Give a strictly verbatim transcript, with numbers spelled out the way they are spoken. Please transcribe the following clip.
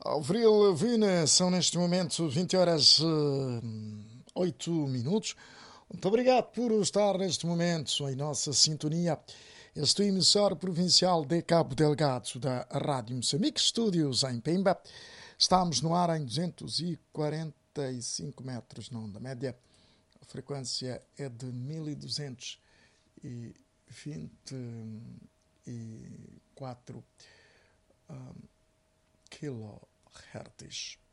Avril Lavigne, são neste momento vinte horas oito minutos. Muito obrigado por estar neste momento em nossa sintonia. Este emissor provincial de Cabo Delgado da Rádio Moçambique, estúdios em Pemba. Estamos no ar em duzentos e quarenta e cinco metros na onda média. A frequência é de mil duzentos e vinte e quatro um, kilohertz.